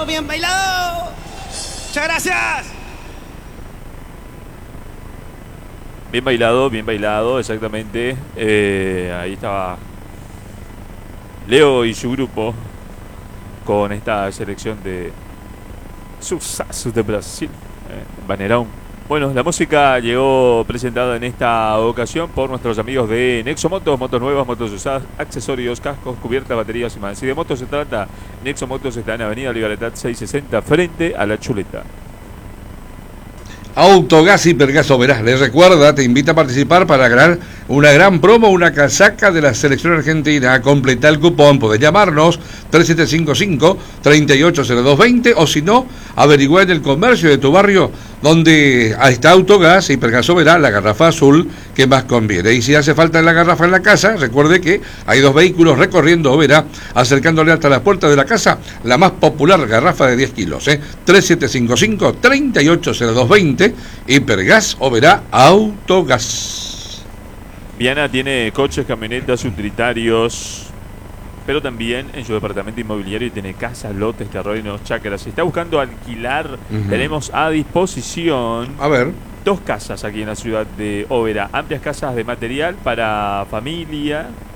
bien bailado. Muchas gracias. Bien bailado, exactamente. Ahí estaba Leo y su grupo con esta selección de Sucesso de Brasil, Banerón. Bueno, la música llegó presentada en esta ocasión por nuestros amigos de Nexo Motos, motos nuevas, motos usadas, accesorios, cascos, cubiertas, baterías y más. Si de motos se trata, Nexo Motos está en Avenida Libertad 660 frente a la Chuleta. Autogas Hipergas Oberá, les recuerda, te invita a participar para ganar una gran promo, una casaca de la selección argentina. Completa el cupón, podés llamarnos 3755-380220 o si no, averiguá en el comercio de tu barrio donde está Autogas Hipergas Oberá, la garrafa azul que más conviene. Y si hace falta la garrafa en la casa, recuerde que hay 2 vehículos recorriendo Oberá, acercándole hasta las puertas de la casa la más popular garrafa de 10 kilos, 3755-380220. Hipergas Oberá Autogas. Viana tiene coches, camionetas, utilitarios, pero también en su departamento inmobiliario tiene casas, lotes, terrenos, chacras. Si está buscando alquilar, tenemos a disposición 2 casas aquí en la ciudad de Oberá. Amplias casas de material para familia,